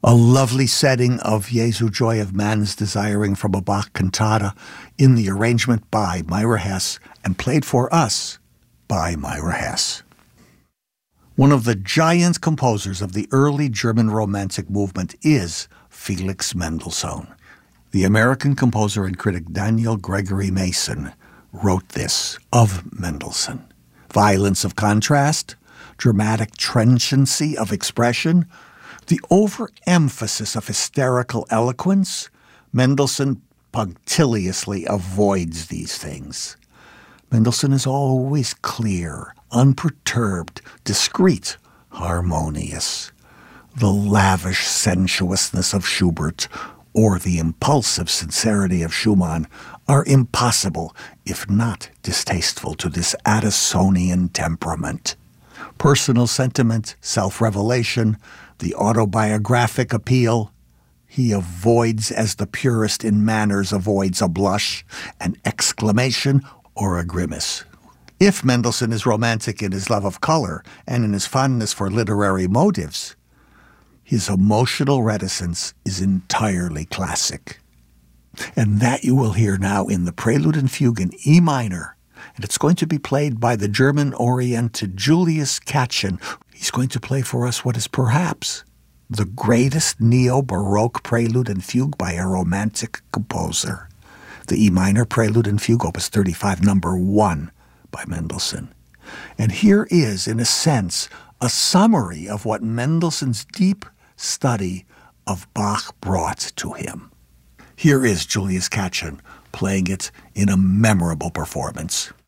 A lovely setting of Jesu Joy of Man's Desiring from a Bach cantata in the arrangement by Myra Hess and played for us by Myra Hess. One of the giant composers of the early German Romantic movement is Felix Mendelssohn. The American composer and critic Daniel Gregory Mason wrote this of Mendelssohn: violence of contrast, dramatic trenchancy of expression, the overemphasis of hysterical eloquence. Mendelssohn punctiliously avoids these things. Mendelssohn is always clear, unperturbed, discreet, harmonious. The lavish sensuousness of Schubert or the impulsive sincerity of Schumann are impossible, if not distasteful, to this Addisonian temperament. Personal sentiment, self-revelation, the autobiographic appeal, he avoids as the purist in manners avoids a blush, an exclamation, or a grimace. If Mendelssohn is romantic in his love of color and in his fondness for literary motives, his emotional reticence is entirely classic. And that you will hear now in the Prelude and Fugue in E minor. And it's going to be played by the German-oriented Julius Katchen. He's going to play for us what is perhaps the greatest neo-Baroque Prelude and Fugue by a Romantic composer. The E minor Prelude and Fugue, Opus 35, number 1 by Mendelssohn. And here is, in a sense, a summary of what Mendelssohn's deep study of Bach brought to him. Here is Julius Katchen playing it in a memorable performance.